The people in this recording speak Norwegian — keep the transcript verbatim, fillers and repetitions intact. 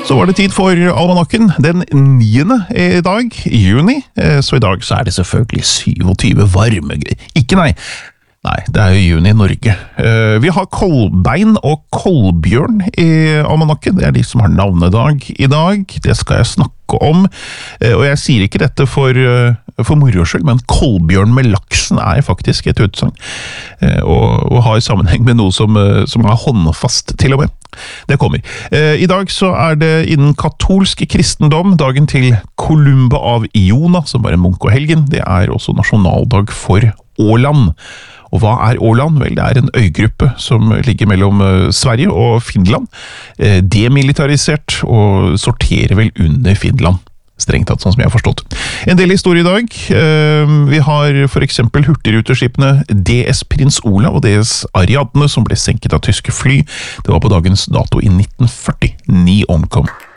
Så var det tid for almanakken den niende i dag, i juni, så i dag så er det selvfølgelig syvogtyve varme greier. Ikke nei, nei, det er jo juni i Norge. Vi har Kolbein og Kolbjørn i almanakken, det er de som har navnedag i dag, det skal jeg snakke om, og jeg sier ikke dette for, for moro skyld, men Kolbjørn med laksen er faktisk et utsagn, og, og har sammenheng med noe som, som er håndfast til og med. Det kommer. I dag så er det innen katolsk kristendom, dagen til Columba av Iona, som var en munk og helgen. Det er også nasjonaldag for Åland. Og hva er Åland? Vel, det er en øygruppe som ligger mellom Sverige og Finland. Demilitarisert og sorterer vel under Finland. Strengt tatt, sånn som jeg har forstått. En del historie i dag. Vi har for eksempel hurtigruteskipene D S Prins Olav og D S Ariadne, som ble senket av tyske fly. Det var på dagens dato i nitten førti. Ni omkom.